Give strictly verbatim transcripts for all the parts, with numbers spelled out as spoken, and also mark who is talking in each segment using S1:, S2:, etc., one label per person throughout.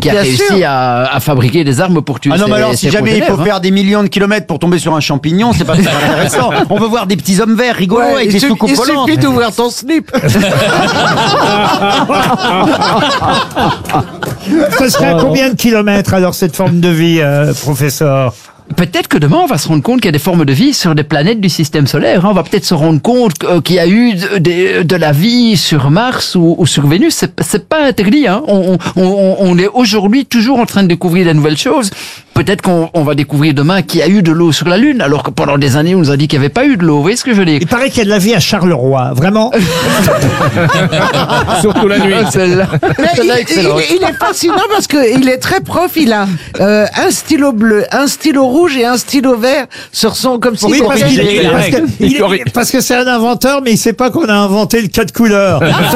S1: qui a
S2: Bien
S1: réussi
S2: sûr.
S1: à, à fabriquer des armes pour tuer
S3: Ah non,
S1: ses,
S3: mais alors, si
S1: ses
S3: jamais il faut
S1: progénères, hein.
S3: faire des millions de kilomètres pour tomber sur un champignon, c'est pas très intéressant. On veut voir des petits hommes verts rigolos
S2: Ouais,
S3: avec
S2: il
S3: des
S2: suffit-
S3: soucoupes
S2: il
S3: volantes.
S2: suffit d'ouvrir ton slip.
S4: Ce serait à combien de kilomètres alors cette forme de vie, euh, professeur?
S1: Peut-être que demain, on va se rendre compte qu'il y a des formes de vie sur des planètes du système solaire. hein. On va peut-être se rendre compte que- qu'il y a eu de, de- de la vie sur Mars ou, ou sur Vénus. C'est, c'est pas interdit. Hein. On, on, on, on est aujourd'hui toujours en train de découvrir de nouvelles choses. Peut-être qu'on on va découvrir demain qu'il y a eu de l'eau sur la Lune, alors que pendant des années, on nous a dit qu'il n'y avait pas eu de l'eau. Vous voyez ce que je veux dire?
S4: Il paraît qu'il y a de la vie à Charleroi, vraiment.
S5: Surtout la nuit.
S1: Ah, celle-là.
S2: Mais il,
S1: Celle-là,
S2: il-
S1: excellente.
S2: il est fascinant parce qu'il est très prof. Il a euh, un stylo bleu, un stylo rouge et un stylo vert sur son comme si
S4: Oui,
S2: c'était-
S4: parce, qu'il est-
S5: les
S4: parce
S5: règles.
S4: que, il est-
S5: Correct.
S4: parce que c'est un inventeur, mais il sait pas qu'on a inventé le code couleur.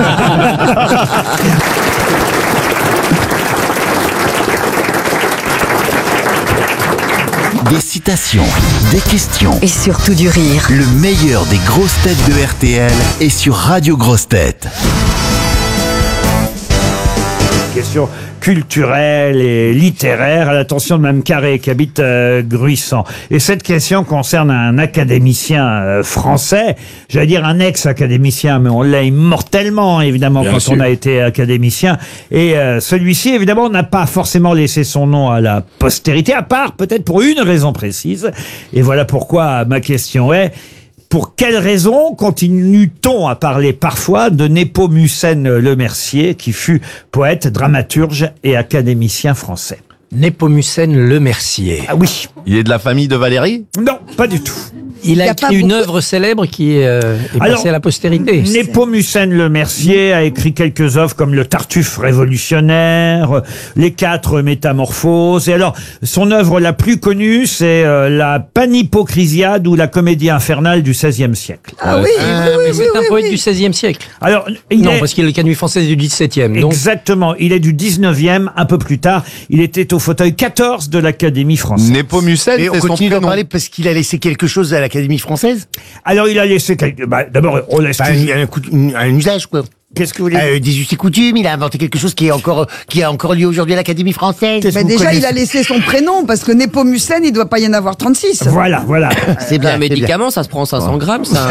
S6: Des citations, des questions.
S7: Et surtout du rire.
S6: Le meilleur des grosses têtes de R T L est sur Radio Grosses Têtes.
S4: Question culturelle et littéraire à l'attention de Mme Carré qui habite euh, Gruissant. Et cette question concerne un académicien euh, français, j'allais dire un ex-académicien, mais on l'a immortellement évidemment
S5: Bien
S4: quand
S5: sûr.
S4: on a été académicien. Et euh, celui-ci évidemment n'a pas forcément laissé son nom à la postérité, à part peut-être pour une raison précise. Et voilà pourquoi ma question est: pour quelle raison continue-t-on à parler parfois de Népomucène Lemercier, qui fut poète, dramaturge et académicien français?
S8: Népomucène Lemercier.
S4: Ah oui.
S9: Il est de la famille de Valérie?
S4: Non, pas du tout.
S8: Il a
S7: Y a pas
S8: écrit une
S7: beaucoup-
S8: œuvre célèbre qui euh, est
S4: Alors,
S8: passée à la postérité.
S4: Népomucène Lemercier a écrit quelques œuvres comme Le Tartuffe révolutionnaire, Les Quatre Métamorphoses. Et alors, son œuvre la plus connue, c'est euh, la Panhypocrisiade ou la Comédie infernale du seizième siècle.
S2: Ah oui,
S8: Ah,
S2: oui,
S8: mais
S2: oui,
S8: c'est
S2: oui,
S8: un
S2: oui,
S8: poète
S2: oui.
S8: du seizième siècle.
S4: Alors, il
S8: Non,
S4: est...
S8: parce qu'il est le Canuet français du dix-septième. Donc,
S4: Exactement, il est du dix-neuvième, un peu plus tard. Il était au fauteuil quatorze de l'Académie française.
S9: Népomucène,
S10: Et on
S9: c'est son
S10: continue d'en
S9: prénom.
S10: parler parce qu'il a laissé quelque chose à l'Académie française.
S4: Alors, il a laissé quelque... bah, d'abord, on laisse...
S10: Enfin, un, un, coup- une- un usage, quoi.
S4: Qu'est-ce que vous voulez
S10: Euh, des us et coutumes, il a inventé quelque chose qui est encore, qui est encore lié aujourd'hui à l'Académie française.
S4: Qu'est-ce
S11: Mais
S4: que vous
S11: déjà, il
S4: connaissez
S11: a laissé son prénom, parce que Népomucène, il doit pas y en avoir trente-six.
S4: Voilà, voilà.
S10: C'est bien,
S12: Un
S10: c'est bien.
S12: médicament, ça se prend cinq cents grammes, ça.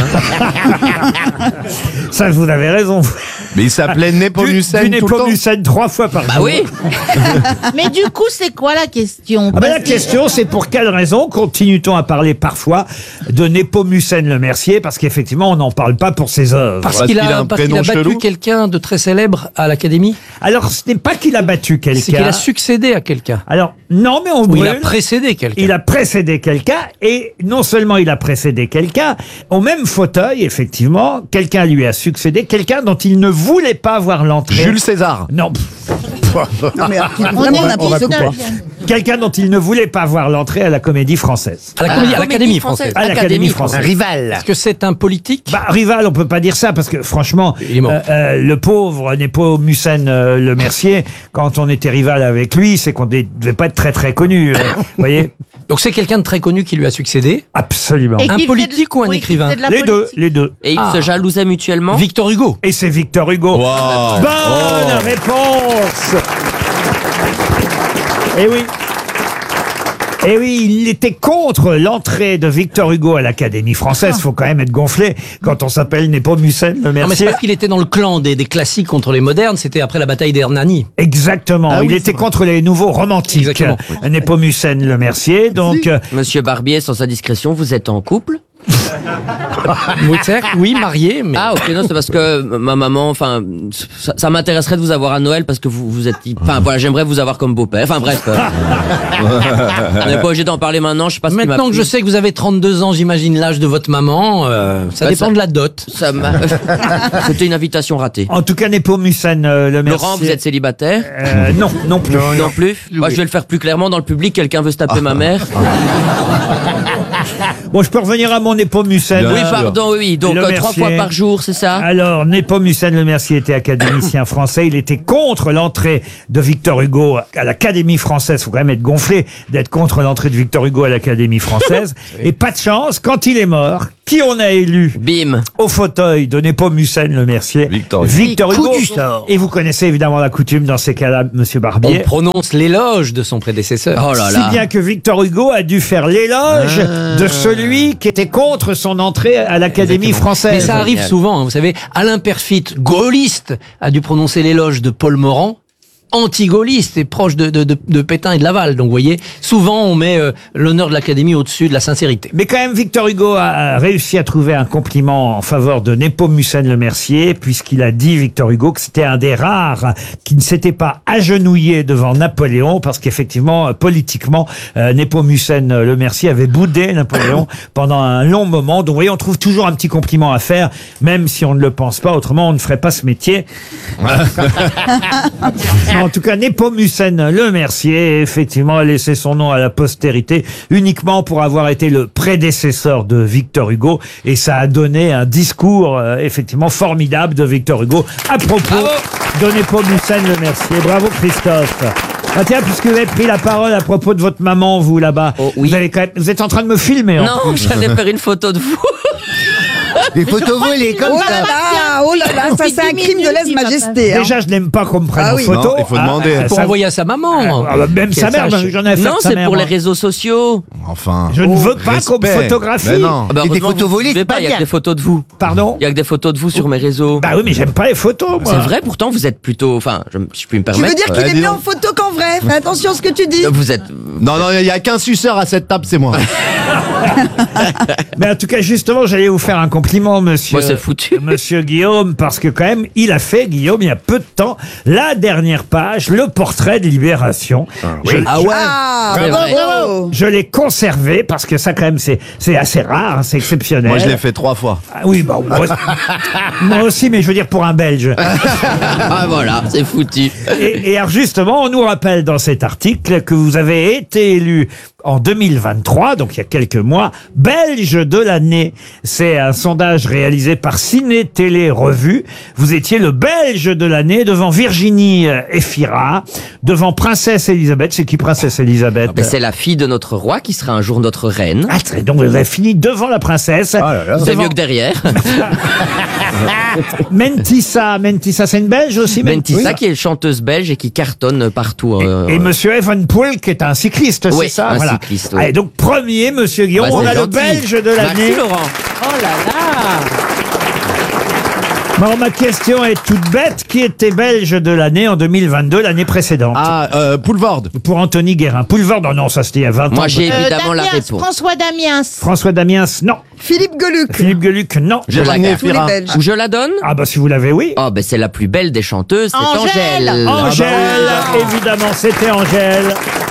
S4: Ça, vous avez raison.
S9: Mais il s'appelait
S4: Du,
S9: Népomucène
S4: du
S9: tout le temps.
S4: Népomucène trois fois par
S12: Bah
S4: jour.
S12: oui.
S13: Mais du coup, c'est quoi la question?
S4: Ah ben la question, c'est pour quelle raison continue-t-on à parler parfois de Népomucène Lemercier? Parce qu'effectivement, on n'en parle pas pour ses œuvres.
S8: parce
S9: Parce
S8: qu'il
S9: qu'il a
S8: a,
S9: un
S8: parce qu'il
S9: prénom
S8: a battu
S9: chelou.
S8: quelqu'un de très célèbre à l'Académie.
S4: Alors, ce n'est pas qu'il a battu
S8: C'est qu'il
S4: quelqu'un.
S8: a succédé à quelqu'un.
S4: Alors, non, mais on
S8: Ou
S4: brûle.
S8: il a précédé quelqu'un.
S4: Il a précédé quelqu'un, et non seulement il a précédé quelqu'un, au même fauteuil, effectivement, quelqu'un lui a succédé, quelqu'un dont il ne voulait pas voir l'entrée.
S9: Jules César.
S4: Non.
S11: Non, mais
S13: On
S11: vraiment
S13: est
S11: n'importe
S13: au
S11: quoi.
S13: dix-neuvième.
S4: Quelqu'un dont il ne voulait pas voir l'entrée à la Comédie Française.
S8: À la comédie- à l'Académie française.
S4: À l'Académie française.
S10: Un rival.
S8: Est-ce que c'est un politique?
S4: Bah, rival, on peut pas dire ça, parce que franchement,
S8: Il est mort.
S4: euh, euh, le pauvre Népomucène euh, Lemercier, quand on était rival avec lui, c'est qu'on ne devait pas être très très connu. euh, Vous voyez?
S8: Donc c'est quelqu'un de très connu qui lui a succédé.
S4: Absolument.
S13: Et
S8: Un
S13: qui fait
S8: politique
S13: de-
S8: ou un
S13: oui, qui
S8: écrivain
S13: fait de la
S4: Les deux,
S13: politique.
S4: les deux.
S12: Et ils
S8: Ah.
S12: se jalousaient mutuellement.
S8: Victor Hugo.
S4: Et c'est Victor Hugo.
S9: Wow.
S4: Bonne
S9: Oh.
S4: réponse. Eh oui. Eh oui, il était contre l'entrée de Victor Hugo à l'Académie française. Faut quand même être gonflé quand on s'appelle Népomucène
S8: Non, mais c'est
S4: Lemercier.
S8: parce qu'il était dans le clan des, des classiques contre les modernes. C'était après la bataille d'Hernani.
S4: Exactement.
S8: Ah
S4: il
S8: oui,
S4: était
S8: c'est vrai.
S4: contre les nouveaux romantiques.
S8: Exactement.
S4: Népomucène Lemercier. Donc, euh,
S12: Monsieur Barbier, sans sa discrétion, vous êtes en couple?
S8: Oui, certes, oui, marié, mais.
S12: Ah ok, non, c'est parce que ma maman, enfin, ça, ça m'intéresserait de vous avoir à Noël parce que vous, vous êtes, enfin voilà, j'aimerais vous avoir comme beau-père. Enfin bref, euh, on n'est pas obligé d'en parler maintenant. Je sais pas ce qui m'a
S8: Maintenant que
S12: pris.
S8: je sais que vous avez trente-deux ans, j'imagine l'âge de votre maman, euh, ça
S12: Bah,
S8: dépend
S12: ça-
S8: de la dot.
S12: Ça m'a- C'était une invitation ratée.
S4: en tout cas, Népomucène euh, Lemercier.
S12: Laurent, vous êtes célibataire?
S4: Euh, non, non plus.
S12: Non plus. Moi, je vais le faire plus clairement dans le public. Quelqu'un veut se taper ma mère.
S4: Bon, je peux revenir à mon mon Népomucène.
S12: Oui, pardon, oui, oui. Donc,
S4: Le
S12: euh, trois
S4: Mercier.
S12: fois par jour, c'est ça?
S4: Alors, Népomucène Le Mercier était académicien français. Il était contre l'entrée de Victor Hugo à l'Académie française. Faut quand même être gonflé d'être contre l'entrée de Victor Hugo à l'Académie française. Et pas de chance, quand il est mort, qui on a élu
S12: Bim.
S4: au fauteuil de Népomucène Le Mercier?
S9: Victor Hugo.
S4: Victor Hugo.
S10: Coup du sort.
S4: Et vous connaissez évidemment la coutume dans ces cas-là, Monsieur
S8: On
S4: Barbier.
S8: prononce l'éloge de son prédécesseur.
S12: Oh là
S4: Si
S12: là.
S4: bien que Victor Hugo a dû faire l'éloge de celui qui était contre son entrée à l'Académie française.
S8: Mais ça arrive
S12: Génial.
S8: souvent, hein. Vous savez, Alain Perfit, gaulliste, a dû prononcer l'éloge de Paul Morand, anti-gaulliste et proche de, de, de, de Pétain et de Laval. Donc vous voyez, souvent on met euh, l'honneur de l'Académie au-dessus de la sincérité.
S4: Mais quand même, Victor Hugo a réussi à trouver un compliment en faveur de Népomucène Le Mercier, puisqu'il a dit, Victor Hugo, que c'était un des rares qui ne s'était pas agenouillé devant Napoléon, parce qu'effectivement, euh, politiquement, euh, Népomucène Le Mercier avait boudé Napoléon pendant un long moment. Donc vous voyez, on trouve toujours un petit compliment à faire, même si on ne le pense pas, autrement on ne ferait pas ce métier. En tout cas, Népomucène Le Mercier, effectivement, a laissé son nom à la postérité uniquement pour avoir été le prédécesseur de Victor Hugo. Et ça a donné un discours, euh, effectivement, formidable de Victor Hugo à propos de Népomucène Le Mercier. Bravo, Christophe. Ah tiens, puisque vous avez pris la parole à propos de votre maman, vous, là-bas,
S12: Oh, oui.
S4: vous, avez quand même, vous êtes en train de me filmer. en
S12: Non,
S4: plus.
S12: j'allais faire une photo de vous.
S10: Les photos volées comme
S11: Oh
S10: ça.
S11: là là, oh là là, ça
S13: Depuis
S11: c'est un
S13: dix
S11: crime de
S13: minutes, il va
S11: lèse-majesté. hein.
S4: Déjà, je n'aime pas qu'on me prenne
S11: Ah
S4: en
S11: oui.
S4: photo.
S9: Non, il faut
S4: Ah,
S9: demander.
S4: ah,
S8: Pour
S4: ça-
S8: envoyer à sa maman.
S4: Ah, bah, même sa
S8: Qu'elle
S4: mère,
S8: sache.
S4: j'en ai fait
S12: Non,
S4: de sa
S12: c'est
S4: mère,
S12: pour
S4: moi.
S12: les réseaux sociaux.
S9: Enfin.
S4: Je ne veux pas qu'on me
S9: respect.
S4: photographie.
S9: Mais non.
S12: Ah bah,
S10: Et des
S12: heureusement,
S10: photos
S12: vous
S10: volées,
S12: suivez
S10: c'est
S12: pas,
S10: pas
S12: il y a
S10: bien.
S12: que des photos de vous.
S4: Pardon?
S12: Il y a que des photos de vous sur mes réseaux.
S4: Bah oui, mais j'aime pas les photos, moi.
S12: C'est vrai, pourtant vous êtes plutôt, enfin, je, si je puis me
S11: Tu veux
S12: permettre.
S11: dire qu'il
S9: Ouais,
S11: est
S9: dis
S11: mieux
S9: donc.
S11: en photo qu'en vrai? Fais attention à ce que tu dis.
S12: Vous êtes.
S9: Non, non, il y a qu'un suceur à cette table, c'est moi.
S4: Mais en tout cas, justement, j'allais vous faire un compliment, monsieur.
S12: Moi, c'est foutu.
S4: Monsieur Guillaume, parce que quand même, il a fait, Guillaume, il y a peu de temps, la dernière page, le portrait de Libération. Je,
S12: Ah ouais.
S11: Ah,
S12: C'est vrai.
S11: bravo.
S4: je l'ai conservé parce que ça, quand même, c'est c'est assez rare, hein, c'est exceptionnel.
S9: Moi, je l'ai fait trois fois.
S4: Ah oui, bah, moi, aussi, moi aussi, mais je veux dire pour un Belge.
S12: Ah voilà, c'est foutu.
S4: Et, et alors justement, on nous rappelle dans cet article que vous avez été élu en deux mille vingt-trois, donc il y a quelques mois, Belge de l'année. C'est un sondage réalisé par Ciné Télé Revue. Vous étiez le Belge de l'année devant Virginie euh, Efira, devant Princesse Elisabeth. C'est qui Princesse Elisabeth?
S12: Mais c'est la fille de notre roi qui sera un jour notre reine.
S4: Ah, très- donc vous avez fini devant la princesse.
S12: C'est
S4: Devant
S12: mieux que derrière.
S4: Mentissa. Mentissa, c'est une Belge aussi,
S12: Mentissa qui est chanteuse belge et qui cartonne partout. euh,
S4: Et monsieur Evenpool, qui est un cycliste,
S12: Oui,
S4: c'est ça?
S12: un
S4: voilà.
S12: cycliste, oui.
S4: Allez, donc premier, monsieur Guillaume,
S12: Bah,
S4: on
S12: c'est
S4: a le
S12: gentil.
S4: Belge de l'année.
S12: Merci Laurent.
S13: Oh là là.
S4: Bon, ma question est toute bête. Qui était Belge de l'année en deux mille vingt-deux, l'année précédente?
S9: Ah, euh, Poulvord.
S4: Pour Anthony Guérin. Poulvord, oh non, ça c'était il y a vingt ans.
S12: Moi j'ai
S13: Euh,
S12: évidemment la
S13: Damiens,
S12: réponse.
S13: François Damiens.
S4: François Damiens, non.
S11: Philippe Geluc.
S4: Philippe Geluc, non.
S12: Je la
S9: Virginie
S12: garde.
S11: Tous les
S9: Efira.
S11: Belges.
S12: Ou je la donne?
S4: Ah bah si vous l'avez, oui.
S12: Oh ben c'est la plus belle des chanteuses, c'est
S13: Angèle.
S12: Angèle.
S4: Angèle, évidemment, c'était Angèle.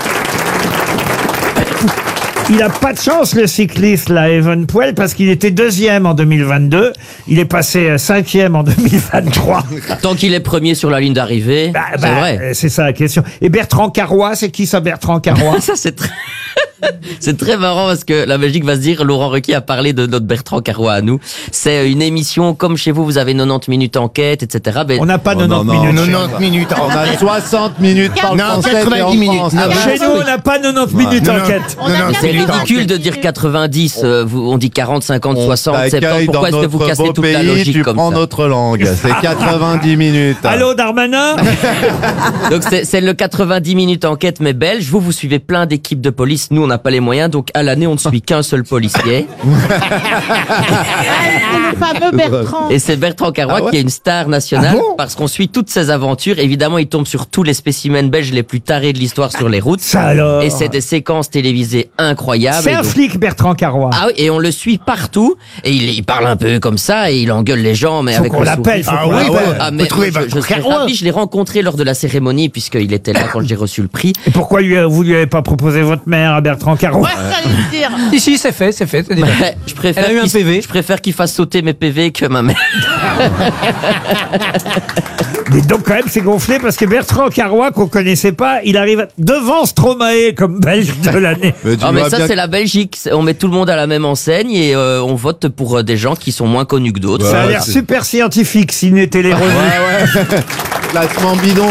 S4: Il a pas de chance, le cycliste, là, Evenpoel, parce qu'il était deuxième en deux mille vingt-deux. Il est passé euh, cinquième en deux mille vingt-trois.
S12: Tant qu'il est premier sur la ligne d'arrivée,
S4: Bah,
S12: c'est
S4: bah,
S12: vrai.
S4: euh, c'est ça la question. Et Bertrand Carrois, c'est qui ça, Bertrand Carrois?
S12: Ça c'est très... C'est très marrant parce que la Belgique va se dire, Laurent Ruquier a parlé de notre Bertrand Carrois à nous. C'est une émission comme chez vous, vous avez quatre-vingt-dix minutes enquête, et cetera. Ben,
S4: On n'a pas
S9: Oh, non,
S4: quatre-vingt-dix
S9: non,
S4: minutes.
S10: quatre-vingt-dix minutes.
S9: On a soixante minutes par
S10: Non,
S9: français et en
S10: quatre-vingt-dix minutes.
S9: français.
S10: Non,
S4: Chez nous, on n'a pas quatre-vingt-dix minutes
S10: Non, non.
S4: enquête.
S13: On
S10: Non,
S13: a
S10: non,
S13: bien
S12: c'est
S13: vu le
S12: ridicule de
S13: temps.
S12: dire quatre-vingt-dix, euh, vous- on dit quarante, cinquante, soixante,
S9: On
S12: septante.
S9: t'accueille
S12: Pourquoi
S9: dans
S12: est-ce que vous
S9: notre
S12: cassez
S9: beau
S12: toute la
S9: pays,
S12: logique
S9: tu
S12: comme
S9: prends
S12: ça?
S9: notre langue. C'est quatre-vingt-dix minutes.
S4: Allô, Darmanin?
S12: Donc c'est c'est le quatre-vingt-dix minutes enquête mais belge. Vous, vous suivez plein d'équipes de police. Nous, on n'a pas les moyens. Donc à l'année, on ne suit qu'un seul policier.
S13: C'est le fameux Bertrand.
S12: Et c'est Bertrand Carrois
S9: Ah ouais
S12: qui est une star nationale
S4: Ah bon
S12: parce qu'on suit toutes ses aventures. Évidemment, il tombe sur tous les spécimens belges les plus tarés de l'histoire sur les routes.
S4: Ça alors.
S12: Et c'est des séquences télévisées incroyables.
S4: C'est
S12: Et
S4: un
S12: donc-
S4: flic, Bertrand Carrois.
S12: Ah oui, et on le suit partout. Et il, il parle un peu comme ça et il engueule les gens, mais
S4: Faut
S12: avec
S4: qu'on
S12: le
S4: l'appelle,
S12: sourire.
S4: faut qu'on
S10: Ah oui,
S4: l'appelle.
S10: ouais.
S12: Ah,
S10: Faut
S12: mais
S10: trouver
S12: moi, je, je
S10: Bertrand
S12: serais
S10: Carrois.
S12: ravi. Je l'ai rencontré lors de la cérémonie puisqu'il était là quand j'ai reçu le prix.
S4: Et pourquoi lui, vous lui avez pas proposé votre mère à Bertrand Bertrand Caron.
S13: Ouais, j'allais le dire.
S8: Si, si, c'est fait, c'est fait. c'est déjà fait.
S12: Ouais, je préfère
S8: Elle a eu un
S12: qu'il-
S8: P V.
S12: Je préfère qu'il fasse sauter mes P V que ma mère.
S4: Mais donc quand même c'est gonflé parce que Bertrand Carois qu'on connaissait pas, il arrive devant Stromae comme Belge de l'année.
S9: Mais tu
S12: Ah mais
S9: vois
S12: ça
S9: bien
S12: c'est
S9: que-
S12: la Belgique. C'est- On met tout le monde à la même enseigne et euh, on vote pour euh, des gens qui sont moins connus que d'autres.
S4: Ça a
S9: Ouais,
S4: l'air
S9: c'est-
S4: super scientifique s'il n'était les revenus.
S9: Ouais, ouais. Classement bidon.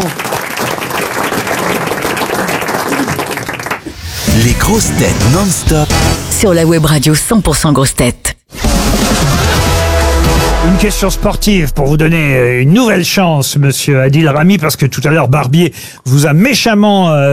S6: Les grosses têtes non-stop
S5: Sur la web radio cent pour cent grosses têtes.
S4: Une question sportive pour vous donner euh, une nouvelle chance, monsieur Adil Rami, parce que tout à l'heure Barbier vous a méchamment euh,